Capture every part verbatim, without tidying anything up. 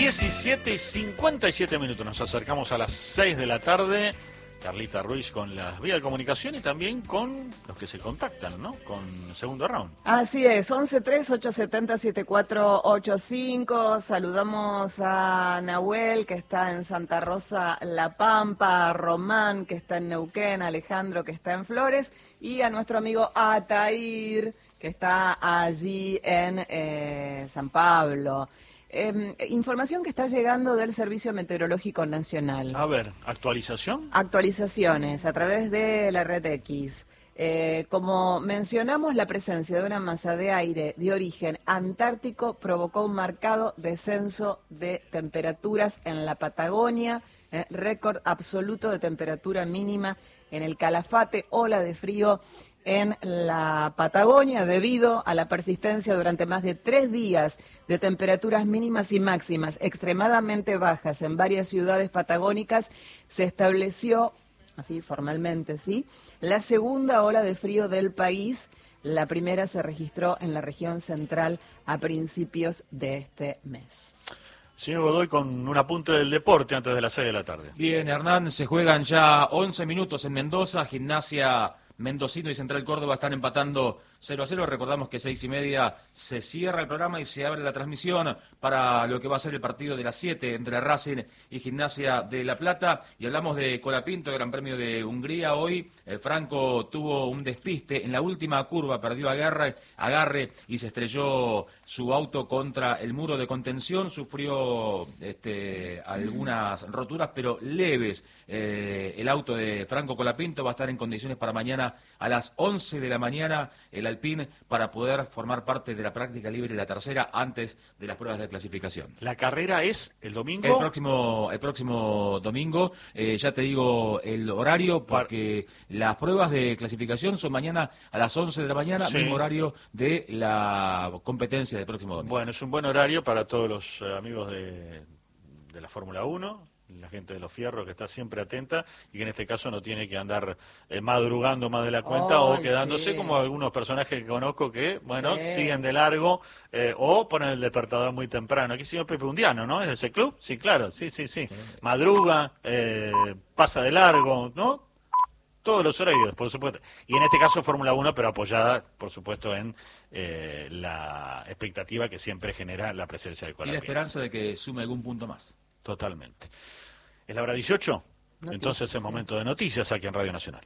diecisiete y cincuenta y siete minutos, nos acercamos a las seis de la tarde. Carlita Ruiz con las vías de comunicación y también con los que se contactan, ¿no? Con Segundo Round. Así es, once tres ocho siete cero siete cuatro ocho cinco. Saludamos a Nahuel, que está en Santa Rosa La Pampa, a Román, que está en Neuquén, a Alejandro, que está en Flores, y a nuestro amigo Atair, que está allí en eh, San Pablo. Eh, información que está llegando del Servicio Meteorológico Nacional. A ver, ¿actualización? Actualizaciones a través de la red X. Eh, como mencionamos, la presencia de una masa de aire de origen antártico provocó un marcado descenso de temperaturas en la Patagonia, eh, récord absoluto de temperatura mínima en el Calafate, ola de frío en la Patagonia debido a la persistencia durante más de tres días de temperaturas mínimas y máximas extremadamente bajas en varias ciudades patagónicas. Se estableció, así formalmente, sí, la segunda ola de frío del país. La primera se registró en la región central a principios de este mes. Señor Godoy, con un apunte del deporte antes de las seis de la tarde. Bien, Hernán, se juegan ya once minutos en Mendoza. Gimnasia Mendocino y Central Córdoba están empatando cero a cero. Recordamos que seis y media se cierra el programa y se abre la transmisión para lo que va a ser el partido de las siete entre Racing y Gimnasia de La Plata. Y hablamos de Colapinto, Gran Premio de Hungría. Hoy eh, Franco tuvo un despiste en la última curva, perdió agarre, agarre y se estrelló su auto contra el muro de contención. Sufrió este, algunas roturas, pero leves. Eh, el auto de Franco Colapinto va a estar en condiciones para mañana a las once de la mañana, el Alpine, para poder formar parte de la práctica libre de la tercera antes de las pruebas de clasificación. ¿La carrera es el domingo? El próximo, el próximo domingo, eh, ya te digo el horario, porque Par... las pruebas de clasificación son mañana a las once de la mañana, sí. Mismo horario de la competencia del próximo domingo. Bueno, es un buen horario para todos los eh, amigos de, de la Fórmula uno. La gente de los fierros que está siempre atenta y que en este caso no tiene que andar eh, madrugando más de la cuenta oh, o quedándose sí. como algunos personajes que conozco que, bueno, sí. siguen de largo eh, o ponen el despertador muy temprano. Aquí el señor Pepe Undiano, ¿no? ¿Es de ese club? Sí, claro, sí, sí, sí. Madruga, eh, pasa de largo, ¿no? Todos los horarios, por supuesto. Y en este caso Fórmula uno, pero apoyada, por supuesto, en eh, la expectativa que siempre genera la presencia del Colapinto. Y la esperanza de que sume algún punto más. Totalmente. ¿Es la hora dieciocho? Noticias, entonces es momento de noticias aquí en Radio Nacional.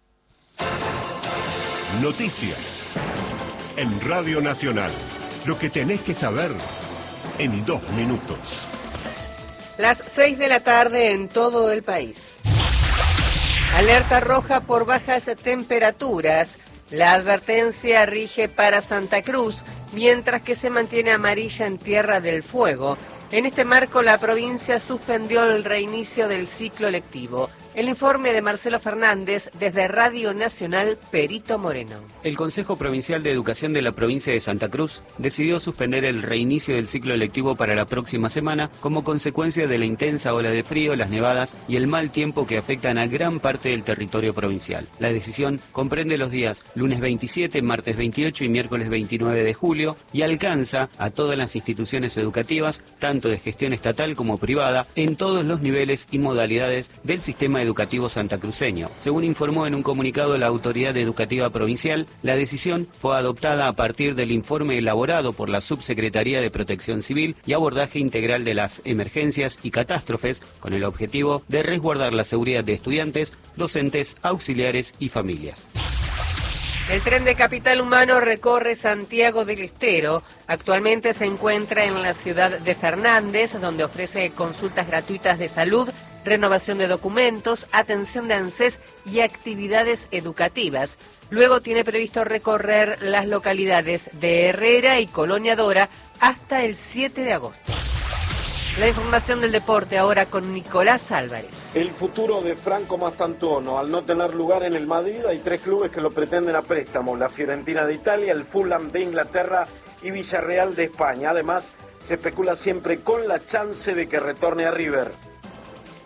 Noticias en Radio Nacional. Lo que tenés que saber en dos minutos. Las seis de la tarde en todo el país. Alerta roja por bajas temperaturas. La advertencia rige para Santa Cruz, mientras que se mantiene amarilla en Tierra del Fuego. En este marco, la provincia suspendió el reinicio del ciclo lectivo. El informe de Marcelo Fernández desde Radio Nacional Perito Moreno. El Consejo Provincial de Educación de la provincia de Santa Cruz decidió suspender el reinicio del ciclo lectivo para la próxima semana como consecuencia de la intensa ola de frío, las nevadas y el mal tiempo que afectan a gran parte del territorio provincial. La decisión comprende los días lunes veintisiete, martes veintiocho y miércoles veintinueve de julio y alcanza a todas las instituciones educativas, tanto de gestión estatal como privada, en todos los niveles y modalidades del sistema educativo santacruceño. Según informó en un comunicado la Autoridad Educativa Provincial, la decisión fue adoptada a partir del informe elaborado por la Subsecretaría de Protección Civil y Abordaje Integral de las Emergencias y Catástrofes, con el objetivo de resguardar la seguridad de estudiantes, docentes, auxiliares y familias. El tren de Capital Humano recorre Santiago del Estero. Actualmente se encuentra en la ciudad de Fernández, donde ofrece consultas gratuitas de salud, renovación de documentos, atención de ANSES y actividades educativas. Luego tiene previsto recorrer las localidades de Herrera y Colonia Dora hasta el siete de agosto. La información del deporte ahora con Nicolás Álvarez. El futuro de Franco Mastantuono, al no tener lugar en el Madrid, hay tres clubes que lo pretenden a préstamo: la Fiorentina de Italia, el Fulham de Inglaterra y Villarreal de España. Además, se especula siempre con la chance de que retorne a River.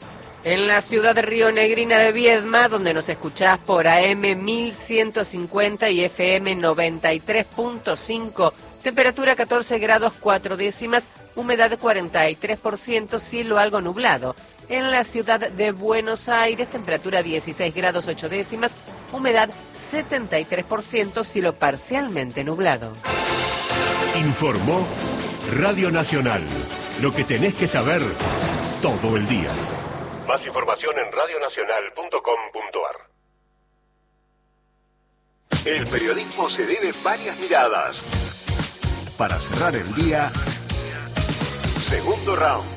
En la ciudad de Río Negrina de Viedma, donde nos escuchás por A M mil ciento cincuenta y F M noventa y tres punto cinco, temperatura catorce grados cuatro décimas, humedad cuarenta y tres por ciento, cielo algo nublado. En la ciudad de Buenos Aires, temperatura dieciséis grados ocho décimas, humedad setenta y tres por ciento, cielo parcialmente nublado. Informó Radio Nacional. Lo que tenés que saber todo el día. Más información en radio nacional punto com punto a r. El periodismo se debe varias miradas. Para cerrar el día, segundo round.